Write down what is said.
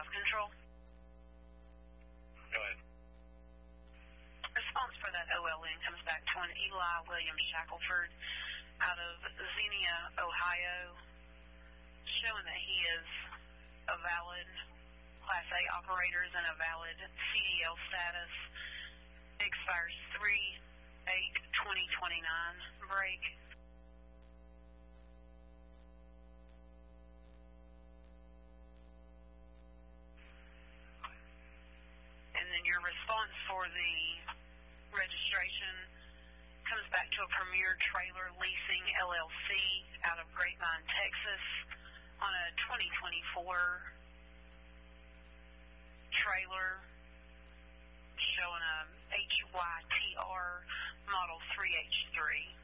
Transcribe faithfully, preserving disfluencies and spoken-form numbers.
five Control. Go ahead. Response for that O L N comes back to an Eli William Shackelford out of Xenia, Ohio, showing that he is a valid Class A operator and a valid C D L status. Expires three eight twenty twenty-nine. Break. And then your response for the registration comes back to a Premier Trailer Leasing L L C out of Grapevine, Texas, on a twenty twenty-four trailer showing a H Y T R model three H three.